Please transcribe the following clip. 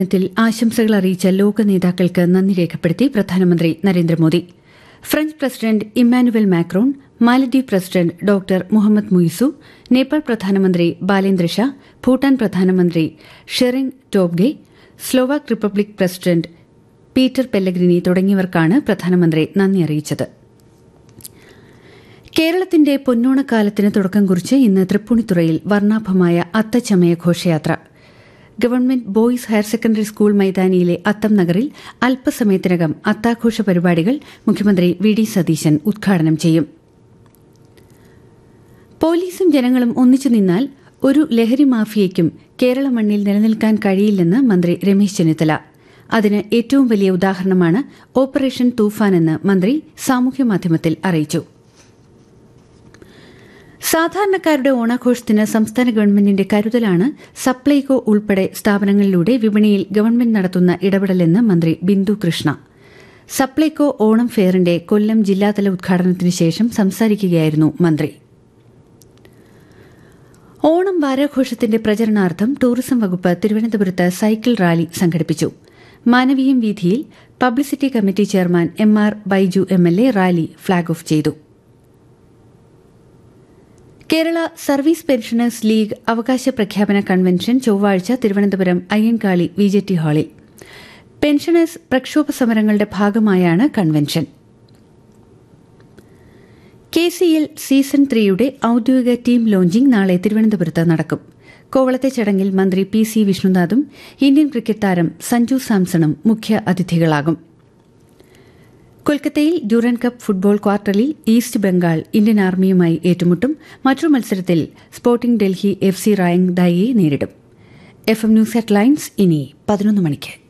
ത്തിൽ ആശംസകൾ അറിയിച്ച ലോക നേതാക്കൾക്ക് നന്ദി രേഖപ്പെടുത്തി പ്രധാനമന്ത്രി Narendra Modi. French president Emmanuel Macron, മാലദ്വീപ് പ്രസിഡന്റ് ഡോക്ടർ മുഹമ്മദ് മുയിസു, നേപ്പാൾ പ്രധാനമന്ത്രി ബാലേന്ദ്ര ഷാ, ഭൂട്ടാൻ പ്രധാനമന്ത്രി Schering Tobgay, Slovak republic president Peter Pellegrini തുടങ്ങിയവർക്കാണ് പ്രധാനമന്ത്രി നന്ദി അറിയിച്ചത്. കേരളത്തിന്റെ പൊന്നോണക്കാലത്തിന് തുടക്കം കുറിച്ച് ഇന്ന് തൃപ്പൂണിത്തുറയിൽ വർണ്ണാഭമായ അത്തച്ചമയ ഘോഷയാത്ര. Government boys higher secondary school മൈതാനിയിലെ അത്തം നഗറിൽ അല്പസമയത്തിനകം അത്താഘോഷ പരിപാടികൾ മുഖ്യമന്ത്രി വി ഡി സതീശൻ ഉദ്ഘാടനം ചെയ്യും. പോലീസും ജനങ്ങളും ഒന്നിച്ചു നിന്നാൽ ഒരു ലഹരി മാഫിയയ്ക്കും കേരള മണ്ണിൽ നിലനിൽക്കാൻ കഴിയില്ലെന്ന് മന്ത്രി രമേശ് ചെന്നിത്തല. അതിന് ഏറ്റവും വലിയ ഉദാഹരണമാണ് ഓപ്പറേഷൻ തൂഫാനെന്ന് മന്ത്രി സാമൂഹ്യമാധ്യമത്തിൽ അറിയിച്ചു. സാധാരണക്കാരുടെ ഓണാഘോഷത്തിന് സംസ്ഥാന ഗവൺമെന്റിന്റെ കരുതലാണ് സപ്ലൈകോ ഉൾപ്പെടെ സ്ഥാപനങ്ങളിലൂടെ വിപണിയിൽ ഗവൺമെന്റ് നടത്തുന്ന ഇടപെടലെന്ന് മന്ത്രി ബിന്ദു കൃഷ്ണ. സപ്ലൈകോ ഓണം ഫെയറിന്റെ കൊല്ലം ജില്ലാതല ഉദ്ഘാടനത്തിന് ശേഷം സംസാരിക്കുകയായിരുന്നു മന്ത്രി. ഓണം വാരാഘോഷത്തിന്റെ പ്രചരണാർത്ഥം ടൂറിസം വകുപ്പ് തിരുവനന്തപുരത്ത് സൈക്കിൾ റാലി സംഘടിപ്പിച്ചു. Manaveeyam വീഥിയിൽ publicity committee chairman എം.ആർ. Baiju MLA. Rally flag off ചെയ്തു. കേരള സർവീസ് പെൻഷനേഴ്സ് ലീഗ് അവകാശ പ്രഖ്യാപന കൺവെൻഷൻ ചൊവ്വാഴ്ച തിരുവനന്തപുരം അയ്യൻകാളി വിജെടി ഹാളിൽ. പെൻഷനേഴ്സ് പ്രക്ഷോഭ സമരങ്ങളുടെ ഭാഗമായാണ് കൺവെൻഷൻ. KCL സീസൺ 3യുടെ ഔദ്യോഗിക ടീം ലോഞ്ചിംഗ് നാളെ തിരുവനന്തപുരത്ത് നടക്കും. കോവളത്തെ ചടങ്ങിൽ മന്ത്രി PC വിഷ്ണുനാഥും ഇന്ത്യൻ ക്രിക്കറ്റ് താരം സഞ്ജു സാംസണും മുഖ്യ അതിഥികളാകും. കൊൽക്കത്തയിൽ ഡ്യൂറൻ കപ്പ് ഫുട്ബോൾ ക്വാർട്ടറിൽ ഈസ്റ്റ് ബംഗാൾ ഇന്ത്യൻ ആർമിയുമായി ഏറ്റുമുട്ടും. മറ്റൊരു മത്സരത്തിൽ സ്പോർട്ടിംഗ് ഡൽഹി FC റായങ്ദായിയെ നേരിടും. FM ന്യൂസ് ഹെഡ്ലൈൻസ് ഇനി 11 മണിക്ക്.